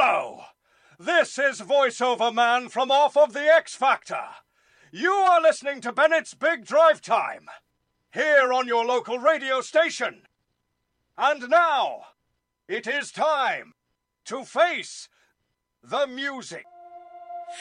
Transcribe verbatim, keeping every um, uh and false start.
Hello! This is voiceover man from off of the X Factor. You are listening to Bennett's Big Drive Time, here on your local radio station. And now, it is time to face the music.